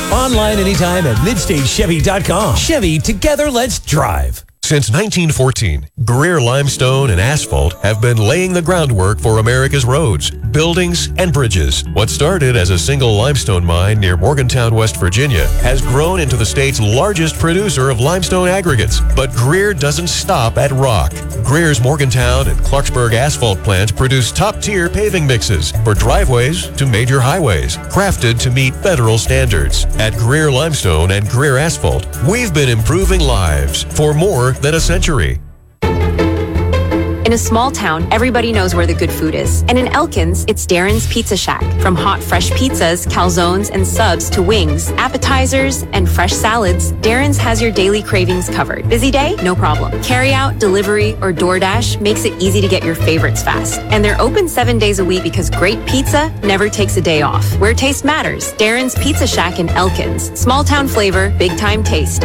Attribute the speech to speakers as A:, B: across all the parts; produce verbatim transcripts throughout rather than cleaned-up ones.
A: Online anytime at midstate chevy dot com. Chevy, together let's drive.
B: Since nineteen fourteen, Greer Limestone and Asphalt have been laying the groundwork for America's roads, buildings, and bridges. What started as a single limestone mine near Morgantown, West Virginia, has grown into the state's largest producer of limestone aggregates. But Greer doesn't stop at rock. Greer's Morgantown and Clarksburg asphalt plants produce top-tier paving mixes for driveways to major highways, crafted to meet federal standards. At Greer Limestone and Greer Asphalt, we've been improving lives for more than a century.
C: In a small town, everybody knows where the good food is. And in Elkins, it's Darren's Pizza Shack. From hot, fresh pizzas, calzones, and subs to wings, appetizers, and fresh salads, Darren's has your daily cravings covered. Busy day? No problem. Carry out, delivery, or DoorDash makes it easy to get your favorites fast. And they're open seven days a week because great pizza never takes a day off. Where taste matters. Darren's Pizza Shack in Elkins. Small town flavor, big time taste.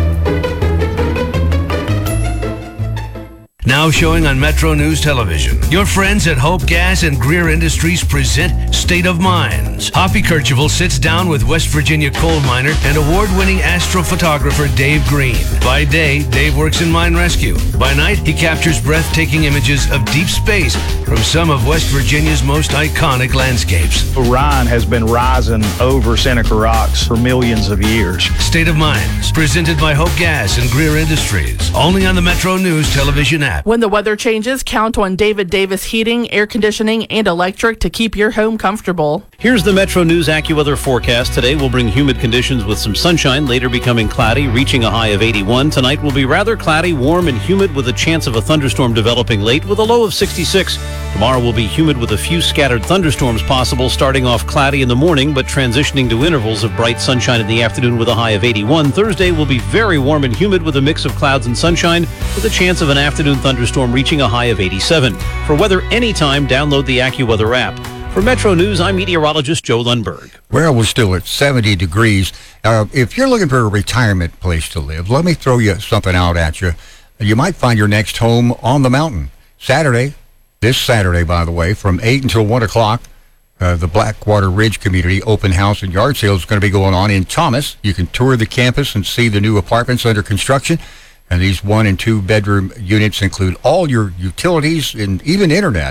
D: Now showing on Metro News Television. Your friends at Hope Gas and Greer Industries present State of Mines. Hoppy Kercheval sits down with West Virginia coal miner and award-winning astrophotographer Dave Green. By day, Dave works in mine rescue. By night, he captures breathtaking images of deep space from some of West Virginia's most iconic landscapes.
E: Orion has been rising over Seneca Rocks for millions of years.
D: State of Mines, presented by Hope Gas and Greer Industries. Only on the Metro News Television app.
F: When the weather changes, count on David Davis Heating, Air Conditioning, and Electric to keep your home comfortable.
G: Here's the Metro News AccuWeather forecast. Today will bring humid conditions with some sunshine, later becoming cloudy, reaching a high of eighty-one. Tonight will be rather cloudy, warm, and humid with a chance of a thunderstorm developing late with a low of sixty-six. Tomorrow will be humid with a few scattered thunderstorms possible, starting off cloudy in the morning, but transitioning to intervals of bright sunshine in the afternoon with a high of eighty-one. Thursday will be very warm and humid with a mix of clouds and sunshine, with a chance of an afternoon thunderstorm reaching a high of eighty-seven. For weather anytime, download the AccuWeather app. For Metro News, I'm meteorologist Joe Lundberg.
H: Well, we're still at seventy degrees. Uh, if you're looking for a retirement place to live, let me throw you something out at you. You might find your next home on the mountain. Saturday, this Saturday, by the way, from eight until one o'clock, uh, the Blackwater Ridge Community Open House and Yard Sale is going to be going on in Thomas. You can tour the campus and see the new apartments under construction. And these one and two bedroom units include all your utilities and even internet.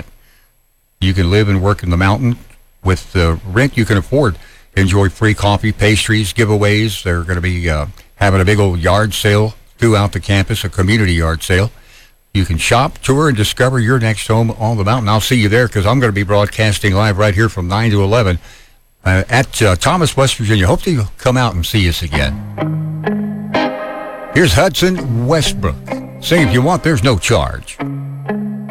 H: You can live and work in the mountain with the rent you can afford. Enjoy free coffee, pastries, giveaways. They're going to be uh, having a big old yard sale throughout the campus, a community yard sale. You can shop, tour, and discover your next home on the mountain. I'll see you there because I'm going to be broadcasting live right here from nine to eleven uh, at uh, Thomas, West Virginia. Hope to come out and see us again. Here's Hudson Westbrook. Sing if you want, there's no charge.